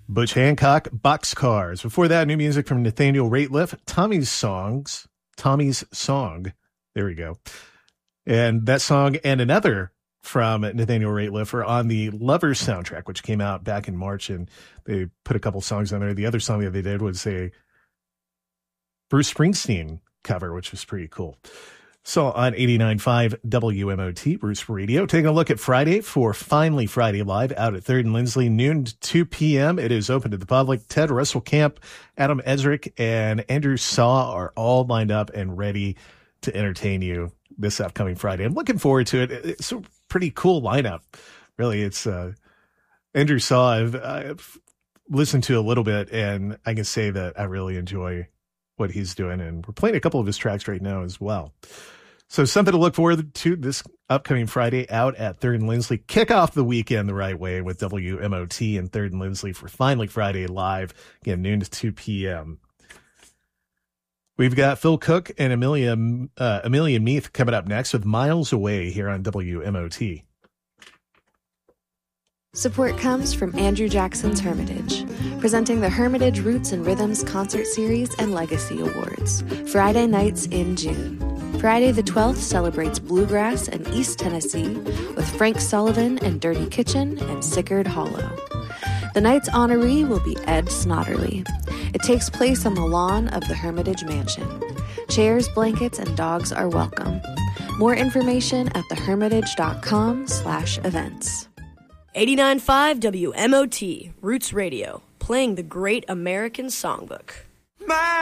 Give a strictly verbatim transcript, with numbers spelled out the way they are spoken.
Butch Hancock, Boxcars. Before that, new music from Nathaniel Rateliff, Tommy's Songs, Tommy's Song. There we go. And that song and another from Nathaniel Rateliff are on the Lovers soundtrack, which came out back in March, and they put a couple songs on there. The other song that they did was a Bruce Springsteen cover, which was pretty cool. So on eighty-nine point five W M O T, Bruce Radio, taking a look at Friday for Finally Friday Live out at third and Lindsley, noon to two p.m. It is open to the public. Ted Russell Camp, Adam Ezrick, and Andrew Saw are all lined up and ready to entertain you this upcoming Friday. I'm looking forward to it. It's a pretty cool lineup. Really, it's uh, Andrew Saw. I've, I've listened to a little bit, and I can say that I really enjoy what he's doing, and we're playing a couple of his tracks right now as well. So something to look forward to this upcoming Friday out at third and Lindsley. Kick off the weekend the right way with W M O T and third and Lindsley for Finally Friday Live, again, noon to two p.m. We've got Phil Cook and Amelia uh, Amelia Meath coming up next with Miles Away here on W M O T. Support comes from Andrew Jackson's Hermitage, presenting the Hermitage Roots and Rhythms Concert Series and Legacy Awards, Friday nights in June. Friday the twelfth celebrates bluegrass and East Tennessee with Frank Sullivan and Dirty Kitchen and Sickard Hollow. The night's honoree will be Ed Snodderly. It takes place on the lawn of the Hermitage Mansion. Chairs, blankets, and dogs are welcome. More information at thehermitage.com slash events. eighty-nine point five W M O T, Roots Radio, playing the great American songbook. My